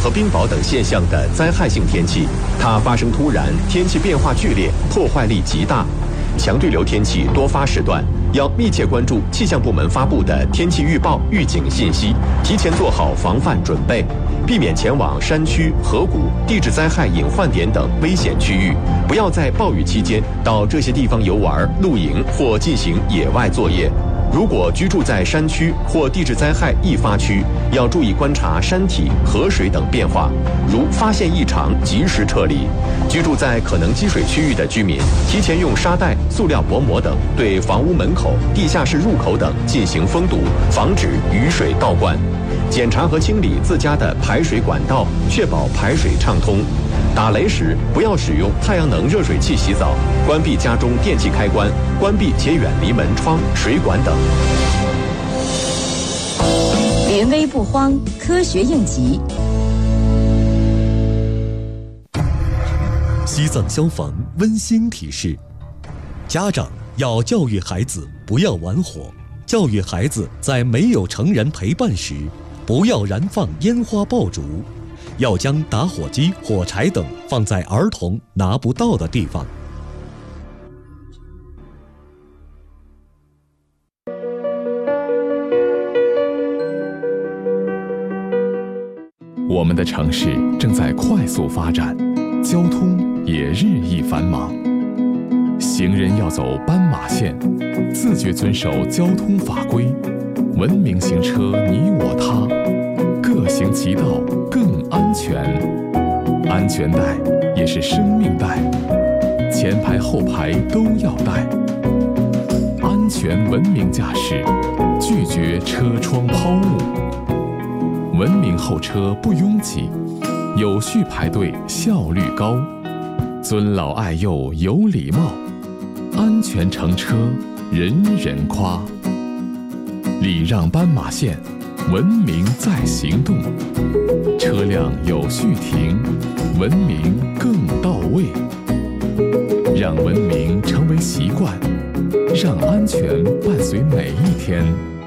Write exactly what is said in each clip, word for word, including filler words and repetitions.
和冰雹等现象的灾害性天气，它发生突然，天气变化剧烈，破坏力极大。强对流天气多发时段，要密切关注气象部门发布的天气预报、预警信息，提前做好防范准备，避免前往山区、河谷、地质灾害隐患点等危险区域，不要在暴雨期间到这些地方游玩、露营或进行野外作业。如果居住在山区或地质灾害易发区，要注意观察山体、河水等变化，如发现异常及时撤离。居住在可能积水区域的居民，提前用沙袋、塑料薄膜等对房屋门口、地下室入口等进行封堵，防止雨水倒灌。检查和清理自家的排水管道，确保排水畅通。打雷时不要使用太阳能热水器洗澡，关闭家中电器开关，关闭且远离门窗、水管等。 临危不慌，科学应急。 西藏消防温馨提示：家长要教育孩子不要玩火，教育孩子在没有成人陪伴时，不要燃放烟花爆竹，要将打火机、火柴等放在儿童拿不到的地方。 我们的城市正在快速发展，交通也日益繁忙。行人要走斑马线，自觉遵守交通法规，文明行车你我他，各行其道更安全。安全带也是生命带，前排后排都要带。安全文明驾驶，拒绝车窗抛物。文明候车不拥挤，有序排队效率高，尊老爱幼有礼貌，安全乘车人人夸。礼让斑马线，文明在行动，车辆有序停，文明更到位。让文明成为习惯，让安全伴随每一天。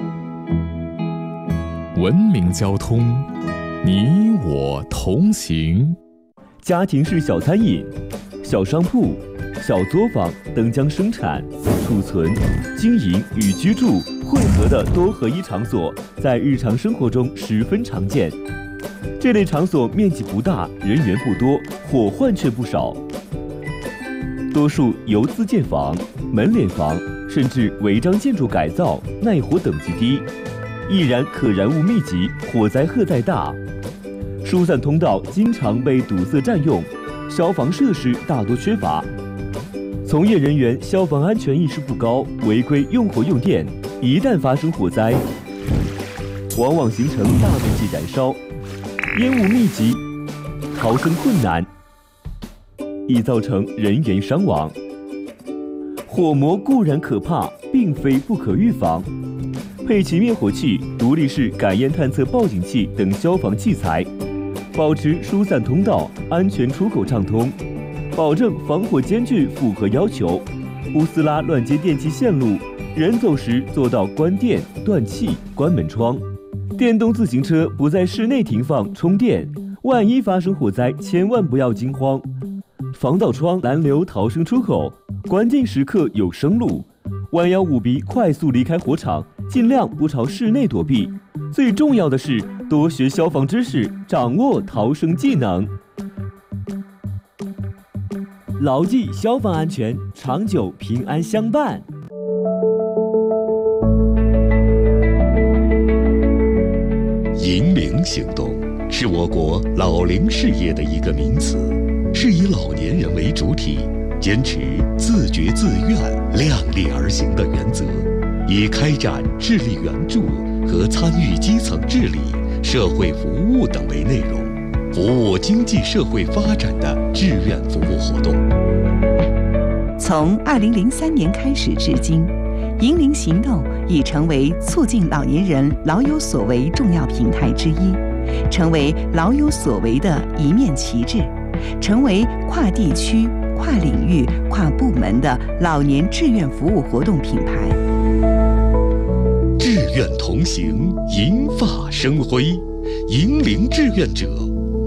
文明交通，你我同行。 家庭式小餐饮、小商铺、小作坊等将生产、储存、经营与居住混合的多合一场所，在日常生活中十分常见。这类场所面积不大，人员不多，伙患却不少。多数由自建房、门脸房，甚至违章建筑改造，耐火等级低。易燃可燃物密集，火灾荷载大，疏散通道经常被堵塞占用，消防设施大多缺乏，从业人员消防安全意识不高，违规用火用电，一旦发生火灾，往往形成大面积燃烧，烟雾密集，逃生困难，易造成人员伤亡。火魔固然可怕，并非不可预防。配齐灭火器、独立式感烟探测报警器等消防器材，保持疏散通道、安全出口畅通，保证防火间距符合要求，不撕拉乱接电气线路，人走时做到关电、断气、关门窗。电动自行车不在室内停放充电，万一发生火灾，千万不要惊慌。防盗窗拦留逃生出口，关键时刻有生路。弯腰捂鼻，快速离开火场，尽量不朝室内躲避。最重要的是，多学消防知识，掌握逃生技能。牢记消防安全，长久平安相伴。 银龄行动是我国老龄事业的一个名词，是以老年人为主体，坚持自觉自愿、量力而行的原则，以开展智力援助和参与基层治理、社会服务等为内容，服务经济社会发展的志愿服务活动。 从二零零三年开始至今，银龄行动已成为促进老年人老有所为重要平台之一，成为老有所为的一面旗帜，成为跨地区、跨领域、跨部门的老年志愿服务活动品牌。 志愿同行，银发生辉，银龄志愿者